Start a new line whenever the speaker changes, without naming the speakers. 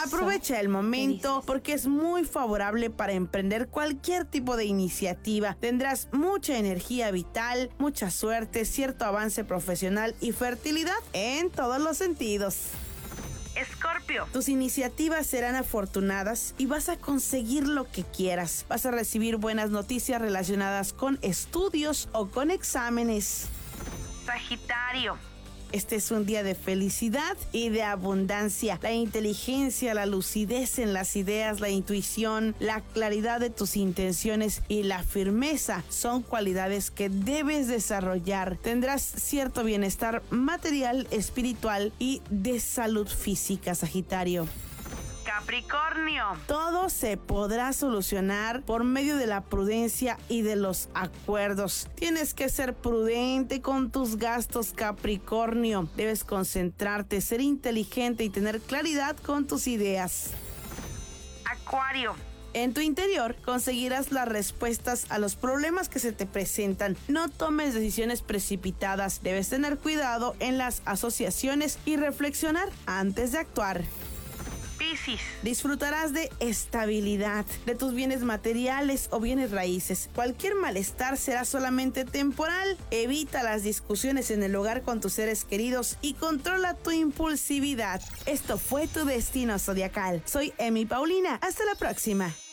Aprovecha el momento porque es muy favorable para emprender cualquier tipo de iniciativa. Tendrás mucha energía vital, mucha suerte, cierto avance profesional y fertilidad en todos los sentidos. Escorpio, tus iniciativas serán afortunadas y vas a conseguir lo que quieras. Vas a recibir buenas noticias relacionadas con estudios o con exámenes. Sagitario, este es un día de felicidad y de abundancia. La inteligencia, la lucidez en las ideas, la intuición, la claridad de tus intenciones y la firmeza son cualidades que debes desarrollar. Tendrás cierto bienestar material, espiritual y de salud física, Sagitario. Capricornio, todo se podrá solucionar por medio de la prudencia y de los acuerdos. Tienes que ser prudente con tus gastos, Capricornio. Debes concentrarte, ser inteligente y tener claridad con tus ideas. Acuario, en tu interior conseguirás las respuestas a los problemas que se te presentan. No tomes decisiones precipitadas. Debes tener cuidado en las asociaciones y reflexionar antes de actuar. Piscis, disfrutarás de estabilidad, de tus bienes materiales o bienes raíces. Cualquier malestar será solamente temporal. Evita las discusiones en el hogar con tus seres queridos y controla tu impulsividad. Esto fue Tu Destino Zodiacal. Soy Emi Paulina. Hasta la próxima.